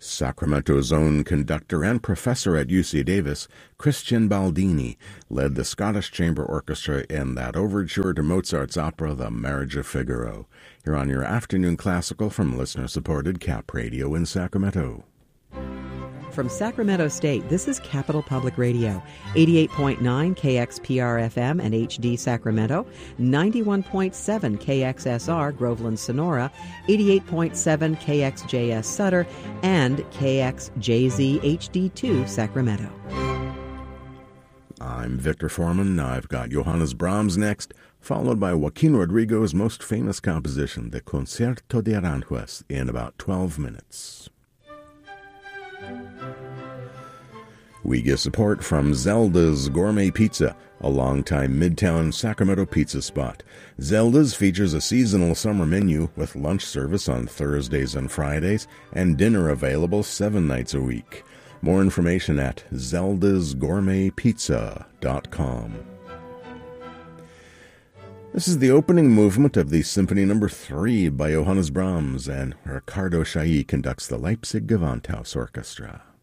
Sacramento's own conductor and professor at UC Davis, Christian Baldini, led the Scottish Chamber Orchestra in that overture to Mozart's opera The Marriage of Figaro. You're on your afternoon classical from listener-supported Cap Radio in Sacramento. From Sacramento State, this is Capital Public Radio, 88.9 KXPR-FM and HD Sacramento, 91.7 KXSR Groveland Sonora, 88.7 KXJS Sutter, and KXJZ HD2 Sacramento. I'm Victor Foreman. I've got Johannes Brahms next, followed by Joaquin Rodrigo's most famous composition, the Concerto de Aranjuez, in about 12 minutes. We get support from Zelda's Gourmet Pizza, a longtime Midtown Sacramento pizza spot. Zelda's features a seasonal summer menu with lunch service on Thursdays and Fridays and dinner available 7 nights a week. More information at zeldasgourmetpizza.com. This is the opening movement of the Symphony No. 3 by Johannes Brahms, and Ricardo Chailly conducts the Leipzig Gewandhaus Orchestra.